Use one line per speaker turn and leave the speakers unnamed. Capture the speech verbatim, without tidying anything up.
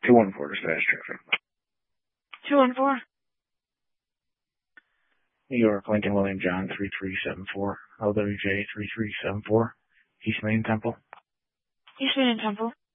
two one four, dispatch traffic.
two one four.
New York, Lincoln, William John, three three seven four, L W J three three seven four, East Main Temple.
East Main and Temple.